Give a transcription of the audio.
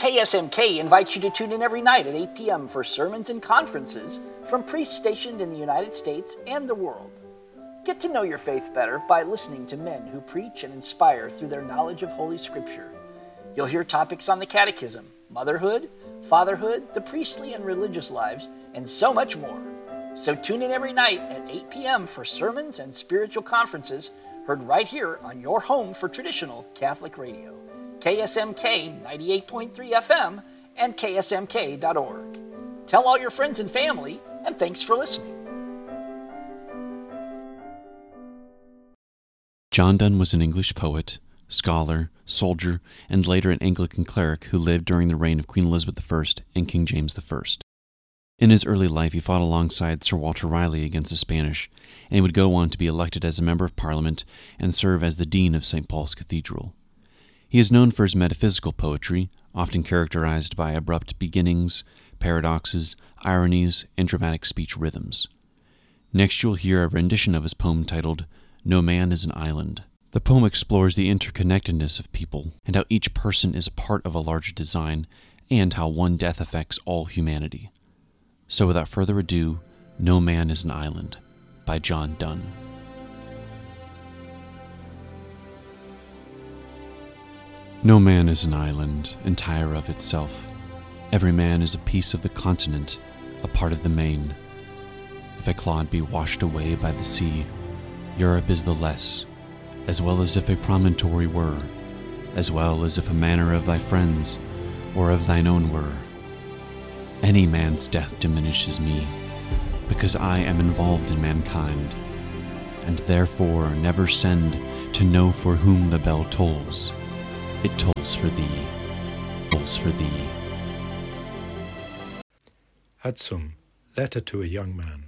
KSMK invites you to tune in every night at 8 p.m. for sermons and conferences from priests stationed in the United States and the world. Get to know your faith better by listening to men who preach and inspire through their knowledge of Holy Scripture. You'll hear topics on the catechism, motherhood, fatherhood, the priestly and religious lives, and so much more. So tune in every night at 8 p.m. for sermons and spiritual conferences heard right here on your home for traditional Catholic radio. KSMK 98.3 FM and ksmk.org. Tell all your friends and family, and thanks for listening. John Donne was an English poet, scholar, soldier, and later an Anglican cleric who lived during the reign of Queen Elizabeth I and King James I. In his early life, he fought alongside Sir Walter Raleigh against the Spanish, and he would go on to be elected as a member of Parliament and serve as the Dean of St. Paul's Cathedral. He is known for his metaphysical poetry, often characterized by abrupt beginnings, paradoxes, ironies, and dramatic speech rhythms. Next, you'll hear a rendition of his poem titled No Man is an Island. The poem explores the interconnectedness of people and how each person is a part of a larger design and how one death affects all humanity. So without further ado, No Man is an Island by John Donne. No man is an island, entire of itself. Every man is a piece of the continent, a part of the main. If a clod be washed away by the sea, Europe is the less, as well as if a promontory were, as well as if a manor of thy friends, or of thine own were. Any man's death diminishes me, because I am involved in mankind, and therefore never send to know for whom the bell tolls. It tolls for thee, tolls for thee. Adsum, Letter to a Young Man.